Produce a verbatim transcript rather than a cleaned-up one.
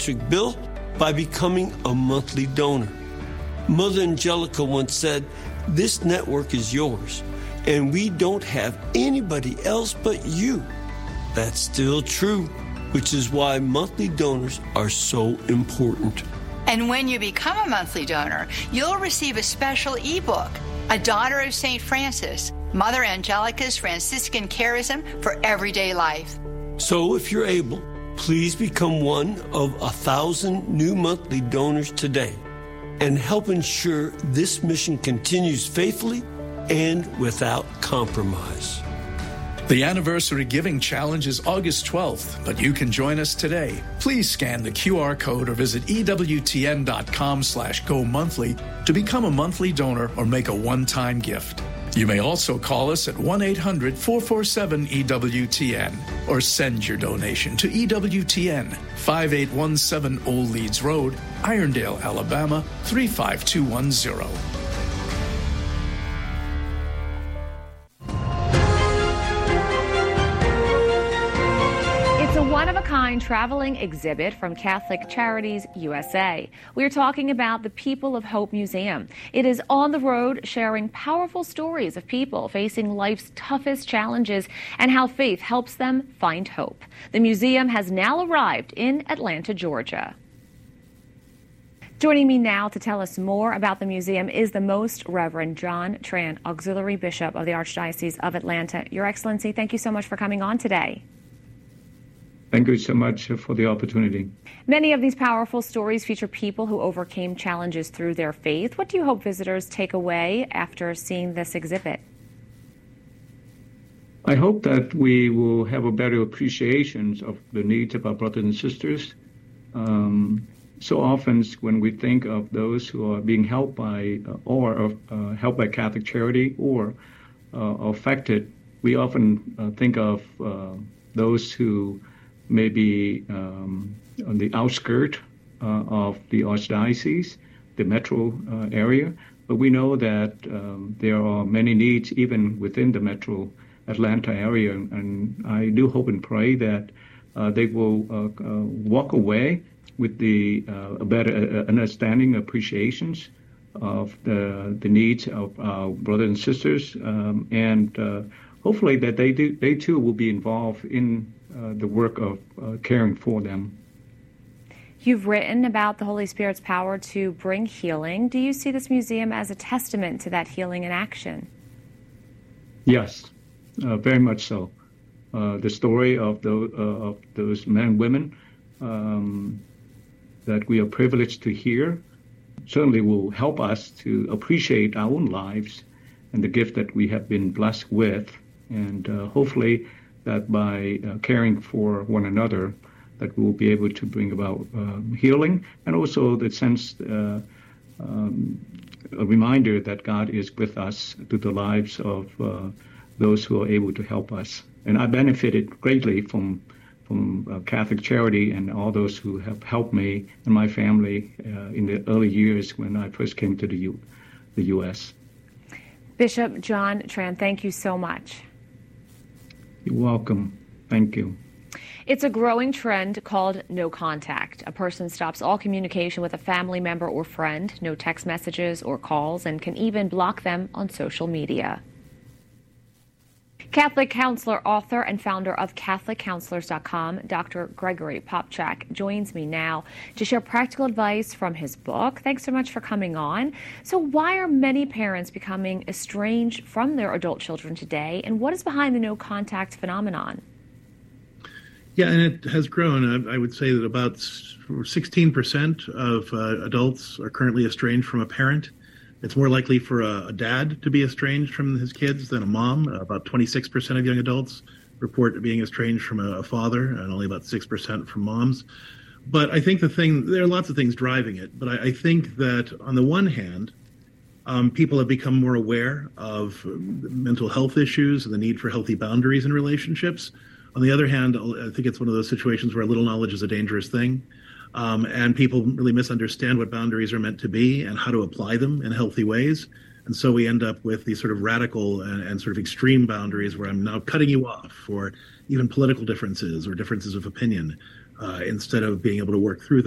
electric bill by becoming a monthly donor. Mother Angelica once said, "This network is yours, and we don't have anybody else but you." That's still true, which is why monthly donors are so important. And when you become a monthly donor, you'll receive a special ebook, A Daughter of Saint Francis, Mother Angelica's Franciscan Charism for Everyday Life. So if you're able, please become one of a thousand new monthly donors today and help ensure this mission continues faithfully and without compromise. The Anniversary Giving Challenge is August twelfth, but you can join us today. Please scan the Q R code or visit EWTN.com slash go monthly to become a monthly donor or make a one-time gift. You may also call us at one eight hundred four four seven E W T N or send your donation to E W T N, five eight one seven Old Leeds Road, Irondale, Alabama, three five two one zero. One-of-a-kind traveling exhibit from Catholic Charities U S A. We're talking about the People of Hope Museum. It is on the road sharing powerful stories of people facing life's toughest challenges and how faith helps them find hope. The museum has now arrived in Atlanta, Georgia. Joining me now to tell us more about the museum is the Most Reverend John Tran, Auxiliary Bishop of the Archdiocese of Atlanta. Your Excellency, thank you so much for coming on today. Thank you so much for the opportunity. Many of these powerful stories feature people who overcame challenges through their faith. What do you hope visitors take away after seeing this exhibit? I hope that we will have a better appreciation of the needs of our brothers and sisters. Um, so often when we think of those who are being helped by uh, or uh, helped by Catholic Charity or uh, affected, we often uh, think of uh, those who maybe um, on the outskirts uh, of the Archdiocese, the metro uh, area. But we know that um, there are many needs even within the metro Atlanta area. And I do hope and pray that uh, they will uh, uh, walk away with the uh, a better uh, understanding, appreciations of the, the needs of our brothers and sisters. Um, and uh, hopefully that they, do, they too will be involved in Uh, the work of uh, caring for them. You've written about the Holy Spirit's power to bring healing. Do you see this museum as a testament to that healing in action? Yes, uh, very much so. Uh, the story of those, uh, of those men and women um, that we are privileged to hear certainly will help us to appreciate our own lives and the gift that we have been blessed with, and uh, hopefully that by uh, caring for one another, that we will be able to bring about uh, healing, and also the sense, uh, um, a reminder that God is with us through the lives of uh, those who are able to help us. And I benefited greatly from from uh, Catholic Charity and all those who have helped me and my family uh, in the early years when I first came to the U the U S Bishop John Tran, thank you so much. You're welcome. Thank you. It's a growing trend called no contact. A person stops all communication with a family member or friend, no text messages or calls, and can even block them on social media. Catholic counselor, author, and founder of Catholic Counselors dot com, Doctor Gregory Popcak, joins me now to share practical advice from his book. Thanks so much for coming on. So why are many parents becoming estranged from their adult children today, and what is behind the no-contact phenomenon? Yeah, and it has grown. I would say that about sixteen percent of uh, adults are currently estranged from a parent. It's more likely for a, a dad to be estranged from his kids than a mom. Uh, about twenty-six percent of young adults report being estranged from a, a father, and only about six percent from moms. But I think the thing, there are lots of things driving it, but I, I think that on the one hand, um, people have become more aware of mental health issues and the need for healthy boundaries in relationships. On the other hand, I think it's one of those situations where a little knowledge is a dangerous thing. Um, and people really misunderstand what boundaries are meant to be and how to apply them in healthy ways. And so we end up with these sort of radical and, and sort of extreme boundaries where I'm now cutting you off for even political differences or differences of opinion uh, instead of being able to work through them.